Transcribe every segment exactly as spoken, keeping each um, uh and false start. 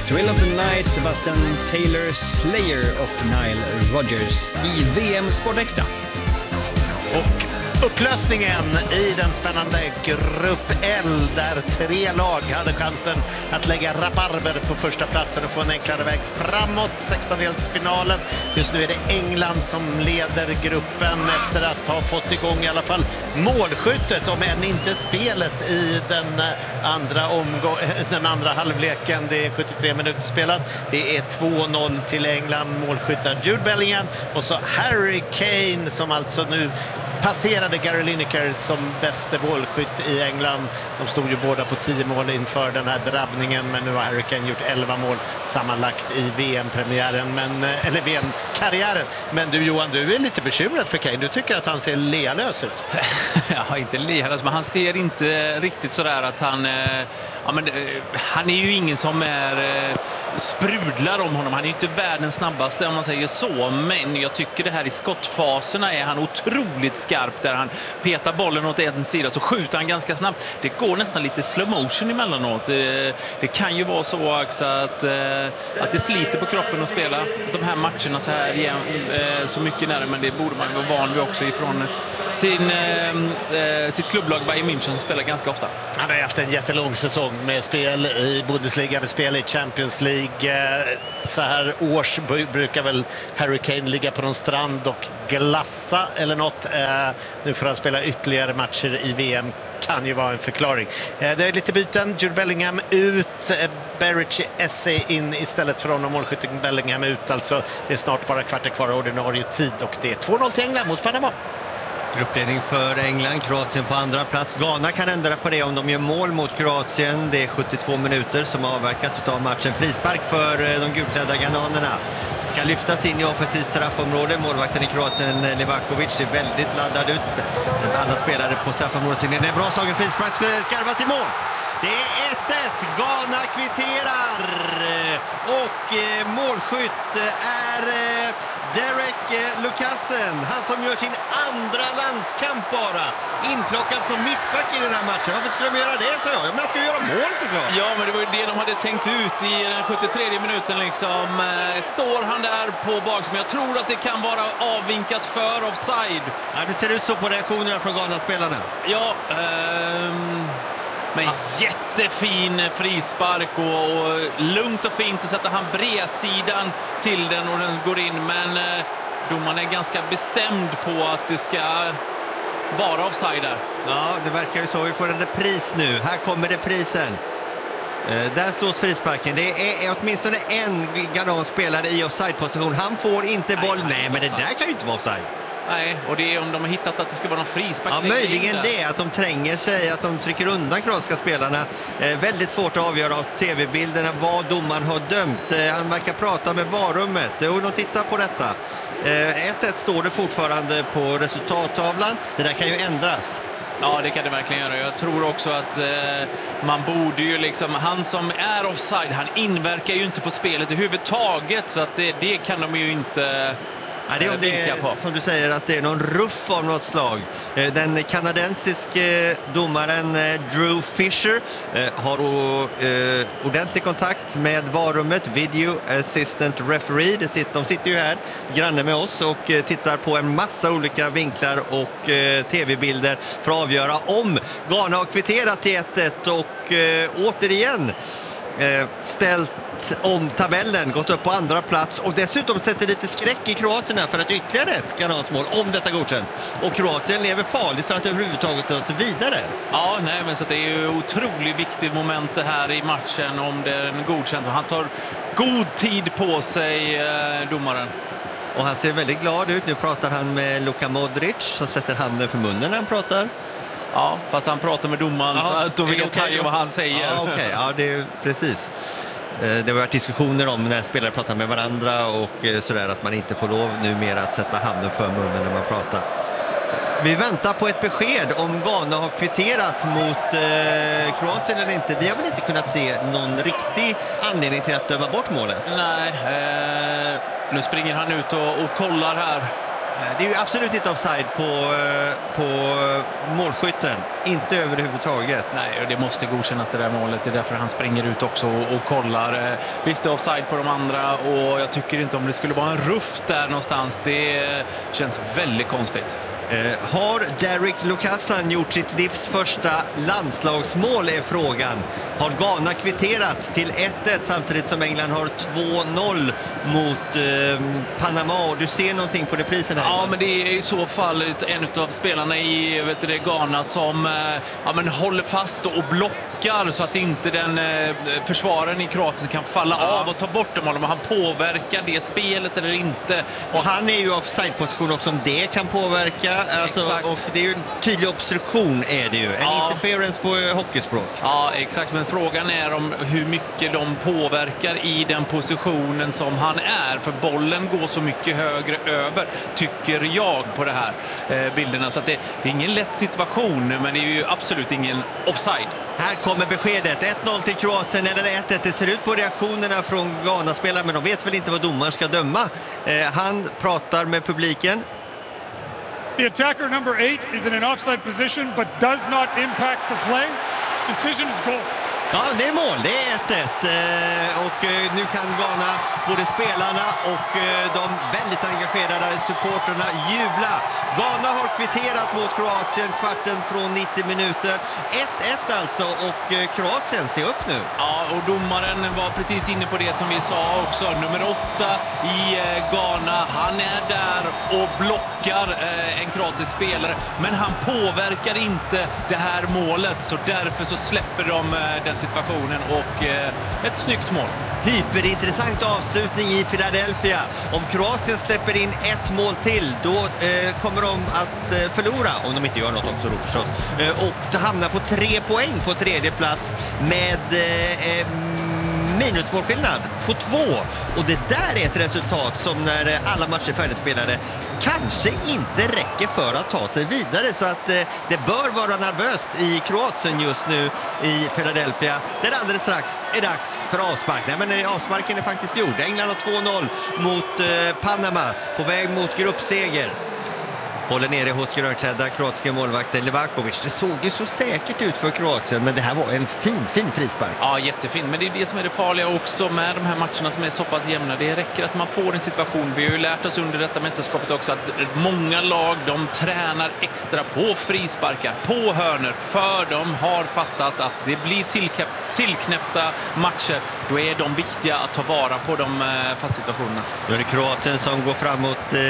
Thrill of the Night, Sebastian Taylor, Slayer och Nile Rodgers i V M Sport Extra. Och upplösningen i den spännande grupp L där tre lag hade chansen att lägga rabarber på första platsen och få en enklare väg framåt. sextondelsfinalen. Just nu är det England som leder gruppen efter att ha fått igång i alla fall målskyttet, om än inte spelet i den andra, omgång, den andra halvleken. Det är sjuttiotre minuter spelat. Det är två noll till England. Målskyttar Jude Bellingham och så Harry Kane som alltså nu passerade Gary Lineker som bäste målskytt i England. De stod ju båda på tio mål inför den här drabbningen, men nu har Harry Kane gjort elva mål sammanlagt i V M-premiären, men, eller V M-karriären. Men du Johan, du är lite bekymrad för Kane. Du tycker att han ser lealös ut. Ja, inte lealös, men han ser inte riktigt sådär att han... Ja, men, han är ju ingen som är sprudlar om honom. Han är ju inte världens snabbaste om man säger så, men jag tycker det här i skottfaserna är han otroligt skarp, där han petar bollen åt en sida så skjuter han ganska snabbt. Det går nästan lite slow motion emellanåt. Det kan ju vara så också att, att det sliter på kroppen att spela de här matcherna så här igen, så mycket nära, men det borde man vara van vid också ifrån sin, sitt klubblag Bayern München som spelar ganska ofta. Han har haft en jättelång säsong med spel i Bundesliga, med spel i Champions League. Så här års brukar väl Harry Kane ligga på någon strand och glassa eller något. Nu får han spela ytterligare matcher i V M. Kan ju vara en förklaring. Det är lite byten. Jude Bellingham ut, Berrichi Esse in istället för honom. Målskytten Bellingham ut. Alltså det är snart bara kvarter kvar ordinarie tid och det är två noll till England mot Panama. Gruppledning för England, Kroatien på andra plats. Ghana kan ändra på det om de gör mål mot Kroatien. Det är sjuttiotvå minuter som har avverkats av matchen. Frispark för de gulklädda ghananerna. Ska lyftas in i offensivt straffområde. Målvakten i Kroatien, Livakovic, är väldigt laddad ut. Alla spelare på straffområdet. Det är bra slagen, frispark skarvas i mål. Det är ett ett. Ghana kvitterar. Och målskytt är Derek Lucassen. Han som gör sin andra landskamp bara. Inplockad som mittback i den här matchen. Varför skulle de göra det, så jag? Men jag ska göra mål såklart. Ja, men det var ju det de hade tänkt ut i den sjuttiotredje minuten liksom. Står han där på bak, men jag tror att det kan vara avvinkat för offside. Ja, det ser ut så på reaktionerna från Ghana-spelarna. Ja, ehm... men jättefin frispark och, och lugnt och fint så sätter han bredsidan till den och den går in, men eh, domaren är ganska bestämd på att det ska vara offside där. Ja, det verkar ju så. Vi får en repris nu. Här kommer reprisen. Eh, där slås frisparken. Det är, är åtminstone en Ghana-spelare i offside-position. Han får inte boll. Nej, Nej men det där kan ju inte vara offside. Nej, och det är om de har hittat att det ska vara någon frispark. Ja, möjligen det, att de tränger sig, att de trycker undan kroatiska spelarna. Eh, väldigt svårt att avgöra av tv-bilderna vad domaren har dömt. Eh, han verkar prata med varummet och de tittar på detta. Eh, ett ett står det fortfarande på resultattavlan. Det där kan ju ändras. Ja, det kan det verkligen göra. Jag tror också att eh, man borde ju liksom... Han som är offside, han inverkar ju inte på spelet överhuvudtaget, så att det, det kan de ju inte... Ja, det är om det är, som du säger, att det är någon ruff av något slag. Den kanadensiske domaren Drew Fisher har ordentlig kontag med varummet, video assistant referee. Det sitter, de sitter ju här granne med oss och tittar på en massa olika vinklar och tv-bilder för att avgöra om Ghana har kvitterat till ett ett och återigen ställt om tabellen, gått upp på andra plats och dessutom sätter lite skräck i Kroatien för att ytterligare ett Ghanasmål om detta godkänns. Och Kroatien lever farligt för att överhuvudtaget ta sig vidare. Ja, nej, men så det är ju otroligt viktigt moment det här i matchen om den godkänt. Han tar god tid på sig, domaren. Och han ser väldigt glad ut. Nu pratar han med Luka Modric som sätter handen för munnen när han pratar. Ja, fast han pratar med domaren, ja, så att då vill jag ta ju vad han säger. Ja, okej. Okay. Ja, det är precis. Det har varit diskussioner om när spelare pratar med varandra och sådär, att man inte får lov numera att sätta handen för munnen när man pratar. Vi väntar på ett besked om Ghana har kvitterat mot eh, Kroatien eller inte. Vi har väl inte kunnat se någon riktig anledning till att döma bort målet. Nej, eh, nu springer han ut och, och kollar här. Det är ju absolut inte offside på, på målskytten. Inte överhuvudtaget. Nej, och det måste godkännas det där målet. Det är därför han springer ut också och, och kollar. Visst är offside på de andra och jag tycker inte om det skulle vara en ruff där någonstans. Det känns väldigt konstigt. Eh, har Derek Lukassan gjort sitt livs första landslagsmål är frågan. Har Ghana kvitterat till ett ett samtidigt som England har två noll mot eh, Panama. Du ser någonting på reprisen här? Ja, men det är i så fall en av spelarna i vet du, Ghana som eh, ja, men håller fast och blockar så att inte den eh, försvararen i Kroatien kan falla ja. av och ta bort dem. Om han påverkar det spelet eller inte. Och han är ju offside-position också om det kan påverka. Alltså, och det är ju en tydlig obstruktion är det ju. En ja. interference på hockeyspråk. Ja, exakt. Men frågan är om hur mycket de påverkar i den positionen som han är. För bollen går så mycket högre över, tycker jag, på det här eh, bilderna. Så att det, det är ingen lätt situation, men det är ju absolut ingen offside. Här kommer beskedet. ett noll till Kroatien eller ett ett. Det ser ut på reaktionerna från Ghana-spelare, men de vet väl inte vad domaren ska döma. Eh, han pratar med publiken. The attacker number eight is in an offside position but does not impact the play. Decision is goal. Ja, det är mål. Det är ett ett. Och nu kan Ghana, både spelarna och de väldigt engagerade supporterna jubla. Ghana har kvitterat mot Kroatien kvarten från nittio minuter. ett ett alltså, och Kroatien ser upp nu. Ja, och domaren var precis inne på det som vi sa också. Nummer åtta i Ghana, han är där och blockar en kroatisk spelare. Men han påverkar inte det här målet, så därför så släpper de den situationen och eh, ett snyggt mål. Hyperintressant avslutning i Philadelphia. Om Kroatien släpper in ett mål till, då eh, kommer de att eh, förlora, om de inte gör något också då förstås. Eh, och hamna på tre poäng på tredje plats med eh, minusmålskillnad på två. Och det där är ett resultat som när alla matcher är färdigspelade kanske inte räcker för att ta sig vidare. Så att eh, det bör vara nervöst i Kroatien just nu i Philadelphia. Där alldeles strax är dags för avsparkning. Men eh, avsparken är faktiskt gjord. England har två noll mot eh, Panama på väg mot gruppseger. Bollen nere hos grönklädda kroatiska målvakten Levakovic. Det såg ju så säkert ut för Kroatien, men det här var en fin, fin frispark. Ja, jättefin. Men det är det som är det farliga också med de här matcherna som är så pass jämna. Det räcker att man får en situation. Vi har ju lärt oss under detta mästerskapet också att många lag, de tränar extra på frisparkar, på hörnor, för de har fattat att det blir tillknäppt tillknäppta matcher, då är de viktiga att ta vara på de eh, fast situationerna. Då är det Kroatien som går framåt eh,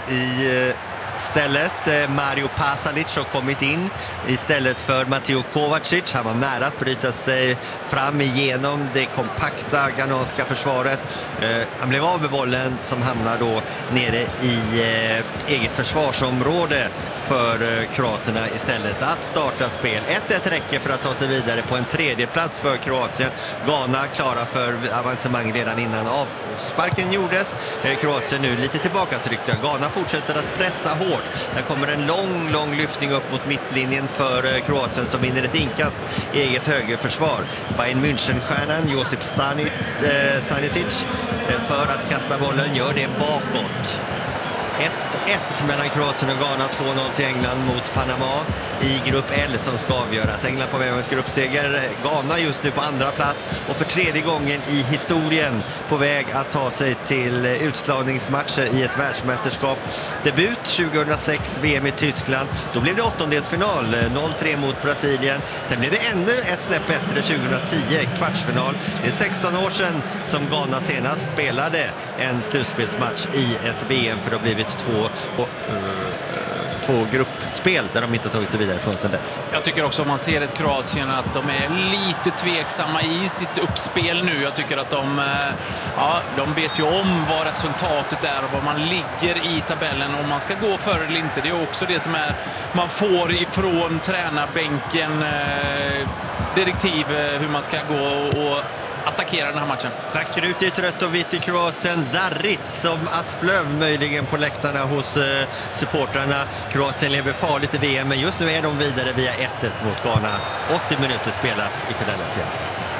i eh, stället. Mario Pasalic har kommit in istället för Mateo Kovacic. Han var nära att bryta sig fram igenom det kompakta ghananska försvaret. Eh, han blev av med bollen som hamnar då nere i eh, eget försvarsområde för eh, kroaterna istället att starta spel. ett ett räcker för att ta sig vidare på en tredje plats för Kroatien. Ghana klara för avancemang redan innan avsparken gjordes. Eh, Kroatien nu lite tillbakatryckta. Ghana fortsätter att pressa hårt. Där kommer en lång, lång lyftning upp mot mittlinjen för Kroatien som vinner ett inkast i eget högerförsvar. Bayern München-stjärnan Josip Stanic, eh, Stanisic eh, för att kasta bollen gör det bakåt. ett ett mellan Kroatien och Ghana, två noll till England mot Panama i grupp L som ska avgöras. England på väg mot gruppseger, Ghana just nu på andra plats och för tredje gången i historien på väg att ta sig till utslagningsmatcher i ett världsmästerskap. Debut tjugohundrasex, V M i Tyskland. Då blev det åttondelsfinal, noll tre mot Brasilien. Sen blev det ännu ett snäpp bättre tjugohundratio, kvartsfinal. Det är sexton år sedan som Ghana senast spelade en slutspelsmatch i ett V M, för det har blivit två, och, uh, två gruppspel där de inte tagit sig vidare från sedan dess. Jag tycker också om man ser ett Kroatien att de är lite tveksamma i sitt uppspel nu. Jag tycker att de, ja, de vet ju om vad resultatet är och vad man ligger i tabellen, om man ska gå för eller inte. Det är också det som är, man får ifrån tränarbänken eh, direktiv eh, hur man ska gå och attackera den här matchen. Schackar ut rött och vitt i Kroatien. Darrit som Asplöv möjligen på läktarna hos eh, supportrarna. Kroatien lever farligt i V M, men just nu är de vidare via ett ett mot Ghana. åttio minuter spelat i Philadelphia.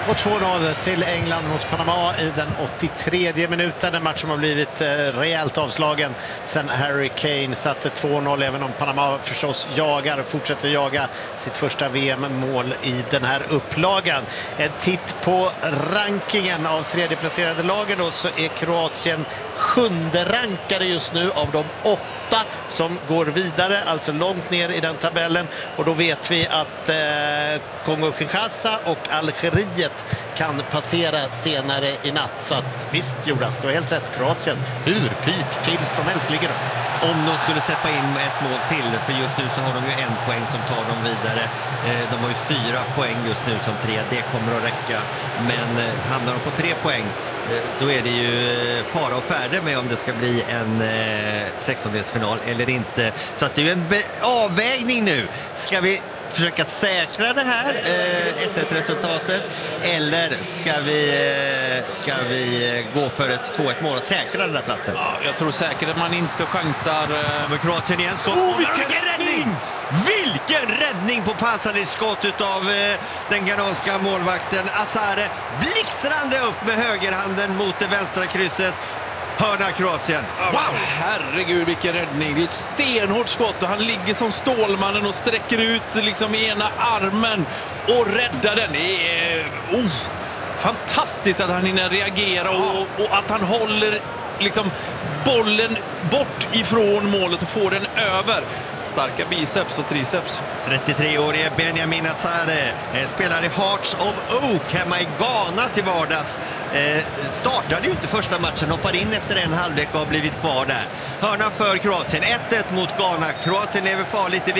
Och två noll till England mot Panama i den åttiotredje minuten. En match som har blivit eh, rejält avslagen sen Harry Kane satte två noll, även om Panama förstås jagar och fortsätter jaga sitt första V M-mål i den här upplagan. En titt på rankingen av tredjeplacerade lagen då, så är Kroatien sjunde rankade just nu av de åtta som går vidare, alltså långt ner i den tabellen. Och då vet vi att eh, Kongo-Kinshasa och Algeriet kan passera senare i natt. Så att visst, Jonas, du har helt rätt. Kroatien, hur pyrt till som helst ligger de. Om de skulle släppa in ett mål till, för just nu så har de ju en poäng som tar dem vidare. Eh, de har ju fyra poäng just nu som tre, det kommer att räcka. Men eh, hamnar de på tre poäng, eh, då är det ju fara och färde med om det ska bli en eh, sextondelsfinal eller inte. Så att det är ju en avvägning nu. Ska vi försöka säkra det här ett ett resultatet, eller ska vi, ska vi gå för ett två ett mål och säkra den där platsen? Ja, jag tror säkert att man inte chansar. Men Kroatien igen skott. Oh, vilken räddning! Vilken räddning på passande skott utav eh, den ghananska målvakten Azare. Blixtrande upp med högerhanden mot det vänstra krysset. Hörna Kroatien. Wow! Herregud, vilken räddning. Det är ett stenhårt skott och han ligger som Stålmannen och sträcker ut liksom i ena armen och räddar den. Det är oh, fantastiskt att han hinner reagera och, och att han håller liksom bollen bort ifrån målet och får den över. Starka biceps och triceps. trettiotre-årige Benjamin Azare eh, spelar i Hearts of Oak hemma i Ghana till vardags. Eh, startade ju inte första matchen, hoppade in efter en halvlek och har blivit kvar där. Hörna för Kroatien, ett ett mot Ghana. Kroatien lever farligt i